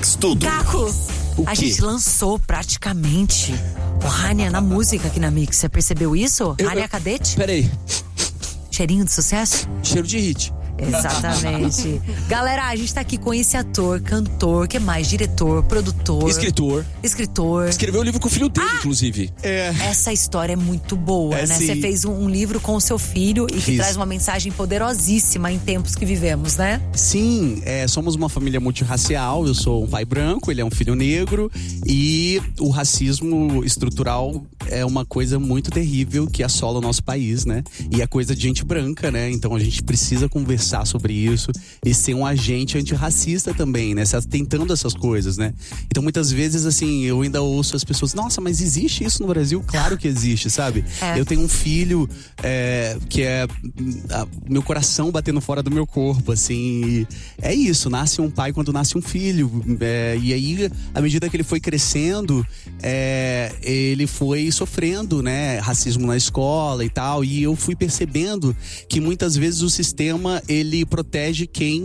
Mix Tudo. Caco, a quê? gente lançou praticamente o Rainer na música aqui na Mix. Você percebeu isso? Rainer Cadete? Peraí, Cheirinho de sucesso? cheiro de hit. Exatamente. Galera, a gente tá aqui com esse ator, cantor, que mais? Diretor, produtor, Escritor. Escreveu um livro com o filho dele, inclusive. Essa história é muito boa, né? sim. Você fez um livro com o seu filho e que Fiz. traz uma mensagem poderosíssima em tempos que vivemos, né? Sim, somos uma família multirracial. Eu sou um pai branco, ele é um filho negro. E o racismo estrutural é uma coisa muito terrível que assola o nosso país, né? E é coisa de gente branca, né? Então a gente precisa conversar sobre isso e ser um agente antirracista também, né? Se atentando a essas coisas, né? Então muitas vezes, assim, eu ainda ouço as pessoas: nossa, mas existe isso no Brasil? Claro que existe, sabe? Eu tenho um filho que é meu coração batendo fora do meu corpo, assim. E é isso, nasce um pai quando nasce um filho. E aí, à medida que ele foi crescendo, ele foi sofrendo, né? Racismo na escola e tal. E eu fui percebendo que muitas vezes o sistema, ele protege quem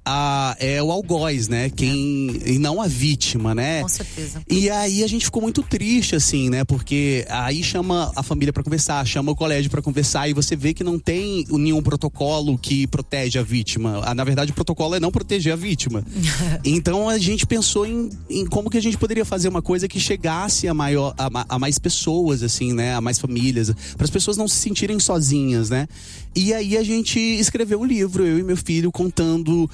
é o algoz, né? E não a vítima, né? Com certeza. E aí a gente ficou muito triste, assim, né? Porque aí chama a família pra conversar, chama o colégio pra conversar, e você vê que não tem nenhum protocolo que protege a vítima. Na verdade, o protocolo é não proteger a vítima. Então a gente pensou em como que a gente poderia fazer uma coisa que chegasse a mais pessoas, assim, né? A mais famílias, para as pessoas não se sentirem sozinhas, né? E aí a gente escreveu um livro, eu e meu filho, contando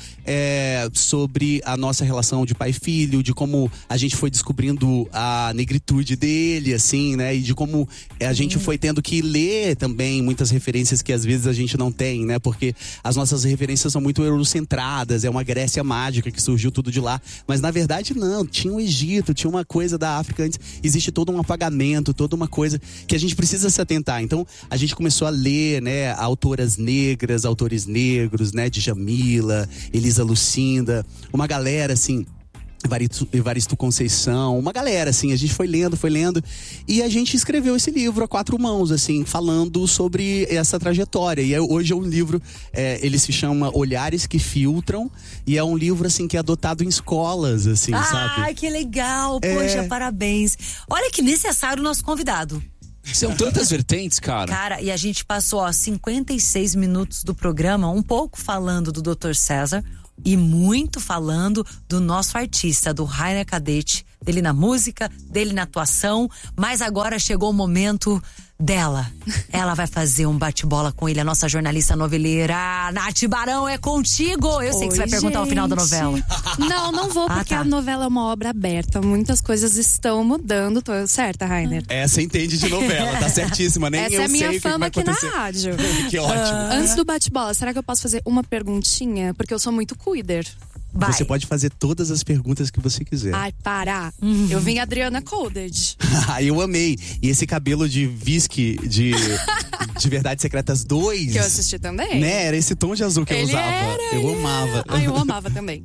sobre a nossa relação de pai e filho, de como a gente foi descobrindo a negritude dele, assim, né? E de como a gente foi tendo que ler também muitas referências que às vezes a gente não tem, né? Porque as nossas referências são muito eurocentradas, é uma Grécia mágica que surgiu tudo de lá. Mas na verdade não, tinha o Egito, tinha uma coisa da África antes. Existe todo um apagamento, toda uma coisa que a gente precisa se atentar. Então a gente começou a ler, né? Autoras negras, autores negros, né? Djamila, Elisa Lucinda, uma galera assim, Evaristo Conceição, uma galera assim, a gente foi lendo e a gente escreveu esse livro a quatro mãos, assim, falando sobre essa trajetória. E hoje é um livro, ele se chama Olhares que Filtram, e é um livro assim que é adotado em escolas, assim, sabe? Ai, que legal, poxa, parabéns. Olha que necessário o nosso convidado. São tantas vertentes, cara. Cara, e a gente passou 56 minutos do programa, um pouco falando do Dr. César e muito falando do nosso artista, do Rainer Cadete, dele na música, dele na atuação, mas agora chegou o momento dela. Ela vai fazer um bate-bola com ele, a nossa jornalista noveleira. Nath Barão, é contigo! Eu sei que você vai perguntar ao final da novela. Não vou, porque tá. a novela é uma obra aberta. Muitas coisas estão mudando. Tô certa, Rainer? Essa entende de novela, tá certíssima. Nem Essa eu é a minha sei o que fama vai aqui na acontecer. rádio. Que ótimo. Antes do bate-bola, será que eu posso fazer uma perguntinha? Porque eu sou muito cuider. Vai. Você pode fazer todas as perguntas que você quiser. Ai, para. Eu vim Adriana Coded. Eu amei. E esse cabelo de whisky de Verdades Secretas 2. Que eu assisti também. Né? Era esse tom de azul que eu usava. Eu amava. Ai, eu amava também.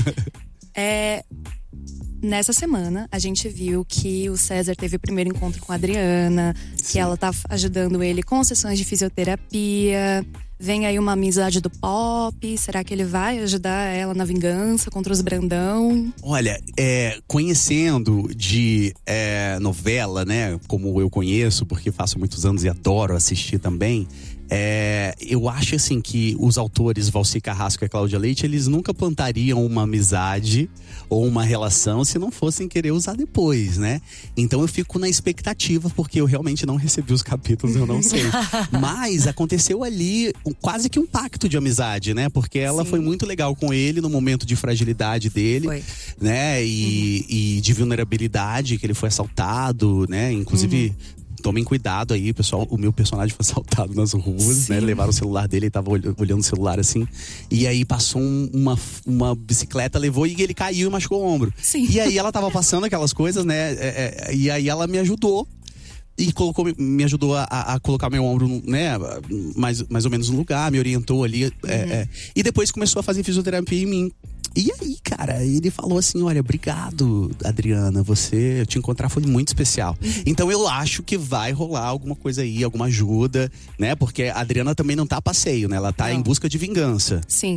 Nessa semana, a gente viu que o César teve o primeiro encontro com a Adriana, que ela tá ajudando ele com sessões de fisioterapia. Vem aí uma amizade do pop. Será que ele vai ajudar ela na vingança contra os Brandão? Olha, conhecendo de novela, né? Como eu conheço, porque faço muitos anos e adoro assistir também. Eu acho assim que os autores Valci Carrasco e Cláudia Leite, eles nunca plantariam uma amizade ou uma relação se não fossem querer usar depois, né? Então eu fico na expectativa, porque eu realmente não recebi os capítulos, eu não sei. Mas aconteceu ali quase que um pacto de amizade, né? Porque ela foi muito legal com ele no momento de fragilidade dele, né? E de vulnerabilidade, que ele foi assaltado, né? Inclusive, tomem cuidado aí, pessoal. O meu personagem foi assaltado nas ruas, né? Levaram o celular dele, ele tava olhando o celular assim. E aí passou uma bicicleta, levou e ele caiu e machucou o ombro. Sim. E aí ela tava passando aquelas coisas, né? E aí ela me ajudou. E me ajudou a colocar meu ombro, né, mais ou menos no lugar, me orientou ali. E depois começou a fazer fisioterapia em mim. E aí, cara, ele falou assim: olha, obrigado, Adriana, te encontrar foi muito especial. Então eu acho que vai rolar alguma coisa aí, alguma ajuda, né? Porque a Adriana também não tá a passeio, né? Ela tá em busca de vingança. Sim.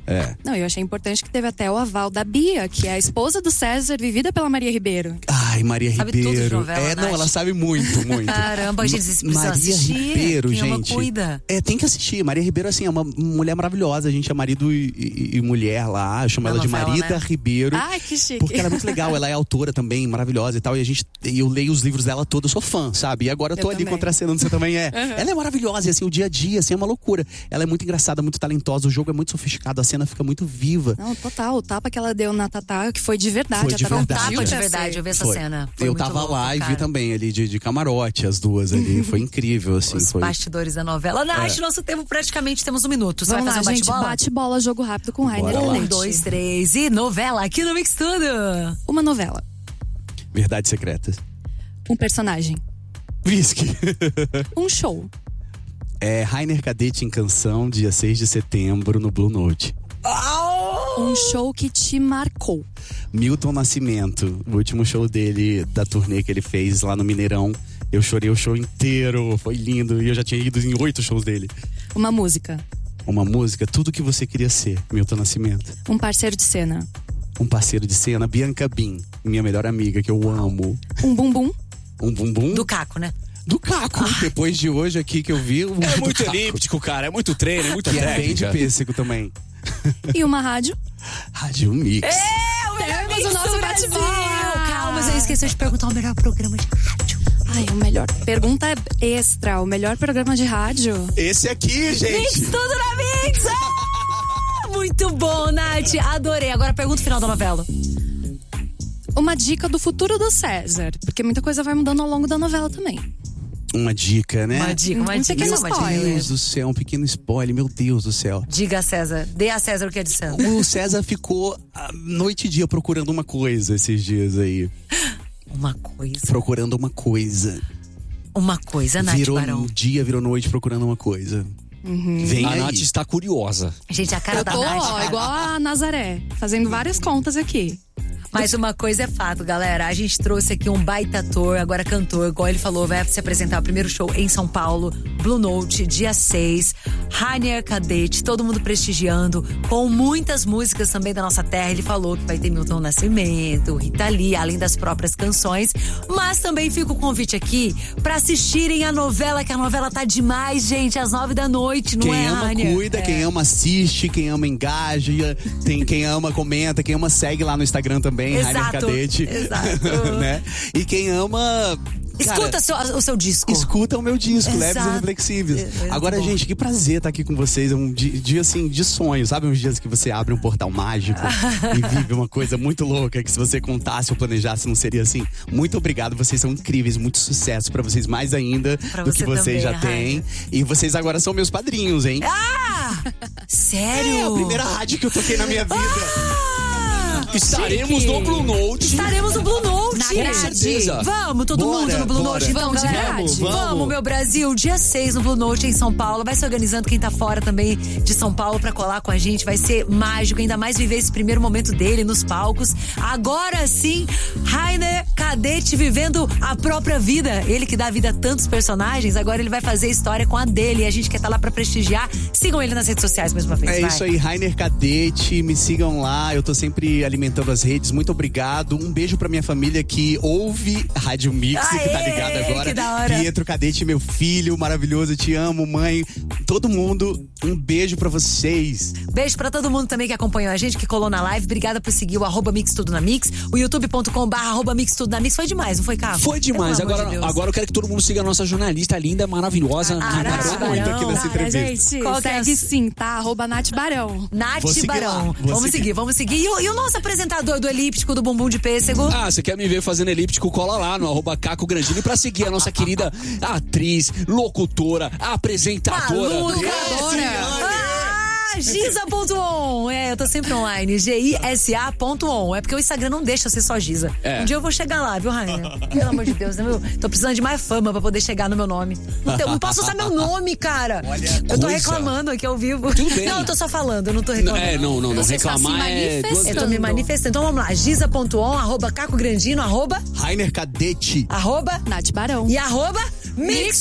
Não, eu achei importante que teve até o aval da Bia, que é a esposa do César, vivida pela Maria Ribeiro. Ai, Maria Sabe Ribeiro. Tudo de novela, Não, ela sabe muito, muito. Caramba, gente, vocês precisam Maria assistir. Ribeiro, Quem gente. ama, cuida. Tem que assistir. Maria Ribeiro, assim, é uma mulher maravilhosa. A gente é marido e mulher lá. Eu chamo ela de novela, Marida né? Ribeiro. Ai, que chique. Porque ela é muito legal, ela é autora também, maravilhosa e tal. E eu leio os livros dela todos, eu sou fã, sabe? E agora eu tô ali também. contracenando, você também é. Ela é maravilhosa, e assim, o dia a dia, assim, é uma loucura. Ela é muito engraçada, muito talentosa, o jogo é muito sofisticado, a cena fica muito viva. Não, total. O tapa que ela deu na Tatá, que foi de verdade. Foi de a Tatá verdade. Tapa pediu de pra verdade, ser. eu vi essa Foi. cena. Foi Eu muito tava louco, lá e vi cara. também ali de camarote, as duas ali. Foi incrível, assim. Os Foi. bastidores da novela. Nath, nosso tempo praticamente temos 1 minuto. Você Vamos vai lá, fazer um gente. bate-bola? Bate-bola, jogo rápido com Rainer. Bora lá. 1, 2, 3 e novela aqui no Mix Tudo. Uma novela. Verdades secretas. Um personagem. Whisky. Um show. Rainer Cadete em Canção, dia 6 de setembro, no Blue Note. Um show que te marcou. Milton Nascimento, o último show dele, da turnê que ele fez lá no Mineirão. Eu chorei o show inteiro, foi lindo. E eu já tinha ido em 8 shows dele. Uma música. Uma música, Tudo Que Você Queria Ser, Milton Nascimento. Um parceiro de cena. Um parceiro de cena, Bianca Bin, minha melhor amiga, que eu amo. Um bumbum. Um bumbum Do Caco, né? do Caco. Depois de hoje aqui que eu vi, o É do muito Caco, elíptico, cara. É muito treino, é muita que é bem de técnica. pêssego também. E uma rádio. Rádio Mix. O melhor Temos o nosso bate-bola. Calma, mas eu esqueci de perguntar o melhor programa de rádio. Ai, o melhor. Pergunta extra. O melhor programa de rádio. Esse aqui, Mix gente. Tudo na Mix! Muito bom, Nath. Adorei. Agora pergunta o final da novela. Uma dica do futuro do César. Porque muita coisa vai mudando ao longo da novela também. Uma dica, né? Uma dica, uma Um dica. pequeno Uma Meu dica. Deus do céu, um pequeno spoiler, meu Deus do céu. Diga a César. Dê a César o que é de César. O César ficou a noite e dia procurando uma coisa esses dias aí. Uma coisa. Procurando uma coisa. Uma coisa, Nath Virou Barão. dia, virou noite procurando uma coisa. Vem A aí. Nath está curiosa. Gente, a cara Eu da tô, Nath. ó, igual a Nazaré. Fazendo várias contas aqui. Mas uma coisa é fato, galera. A gente trouxe aqui um baita ator, agora cantor, igual ele falou, vai se apresentar o primeiro show em São Paulo, Blue Note, dia 6. Rainer Cadete, todo mundo prestigiando, com muitas músicas também da nossa terra. Ele falou que vai ter Milton Nascimento, Rita Lee, além das próprias canções. Mas também fica o convite aqui pra assistirem a novela, que a novela tá demais, gente, às 9 da noite, não Quem é, ama, Rainer? cuida. Quem ama, assiste. Quem ama, engaja. Quem ama, comenta. Quem ama, segue lá no Instagram também, Rainer Exato, Cadete. exato. Né? E quem ama... Escuta o seu disco. Escuta o meu disco, Exato. Leves e Reflexíveis. Muito Agora, bom. gente, que prazer estar aqui com vocês. É um dia assim, de sonho. Sabe uns dias que você abre um portal mágico e vive uma coisa muito louca que se você contasse ou planejasse não seria assim. Muito obrigado, vocês são incríveis. Muito sucesso pra vocês mais ainda Pra do você que vocês também, já Rainer. têm. E vocês agora são meus padrinhos, hein? Sério? É a primeira rádio que eu toquei na minha vida. Estaremos no Blue Note. Estaremos no Blue Note. Na grade. certeza. Vamos, todo Bora, mundo no Blue bora. Note. Então, Vamos de galera. grade. Vamos, meu Brasil. Dia 6 no Blue Note em São Paulo. Vai se organizando quem tá fora também de São Paulo pra colar com a gente. Vai ser mágico, ainda mais viver esse primeiro momento dele nos palcos. Agora sim, Rainer Cadete vivendo a própria vida. Ele que dá vida a tantos personagens, agora ele vai fazer história com a dele. E a gente quer estar lá pra prestigiar. Sigam ele nas redes sociais mais uma vez. É vai. isso aí, Rainer Cadete, me sigam lá, eu tô sempre alimentando as redes, muito obrigado. Um beijo pra minha família que ouve a Rádio Mix, que tá Aê, ligada agora. que da hora. Pietro Cadete, meu filho maravilhoso, te amo, mãe. Todo mundo, um beijo pra vocês. Beijo pra todo mundo também que acompanhou a gente, que colou na live. Obrigada por seguir o @Mix Tudo na Mix, o youtube.com/@Mix Tudo na Mix. Foi demais, não foi, Caco? Foi demais. Pelo amor Agora, de Deus. agora eu quero que todo mundo siga a nossa jornalista linda, maravilhosa, Nath Nath Barão. muito aqui nessa Cara, entrevista. gente, Qual que é segue a- sim, tá? @Nath Barão. Nath Vou seguir Barão. lá, vou Vamos seguir, vamos seguir. E o nosso apresentador do Elíptico, do Bumbum de Pêssego? Ah, você quer me ver fazendo elíptico? Cola lá no @Caco Grandini pra seguir a nossa querida atriz, locutora, apresentadora. Maluca! Giza.on. Eu tô sempre online. GISA.on. É porque o Instagram não deixa eu ser só Giza. É. Um dia eu vou chegar lá, viu, Rainha? Pelo amor de Deus, né, meu? Tô precisando de mais fama pra poder chegar no meu nome. Não posso usar meu nome, cara. Eu tô coisa. reclamando aqui ao vivo. Tudo bem. Não, eu tô só falando, eu não tô reclamando. Não. Você está se Reclamar é duas Eu tô me manifestando. Então vamos lá. Giza.on, @Caco Grandino, Rainer Cadete. @ Nath Barão. e @ Mix